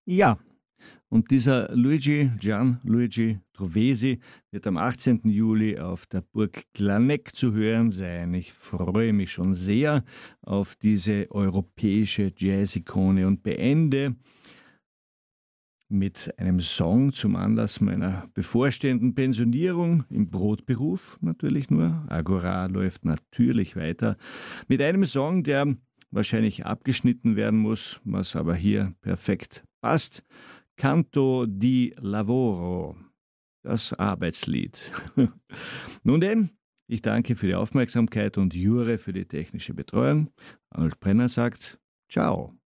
Ja, und dieser Gianluigi Trovesi wird am 18. Juli auf der Burg Glaneck zu hören sein. Ich freue mich schon sehr auf diese europäische Jazz-Ikone und beende mit einem Song zum Anlass meiner bevorstehenden Pensionierung im Brotberuf natürlich nur. Agora läuft natürlich weiter. Mit einem Song, der wahrscheinlich abgeschnitten werden muss, was aber hier perfekt passt. Canto di Lavoro, das Arbeitslied. Nun denn, ich danke für die Aufmerksamkeit und Jure für die technische Betreuung. Arnold Brenner sagt Ciao.